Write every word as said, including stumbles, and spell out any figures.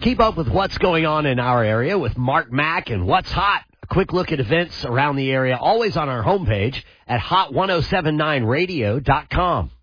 Keep up with what's going on in our area with Mark Mack and What's Hot. A quick look at events around the area, always on our homepage at hot ten seventy-nine radio dot com.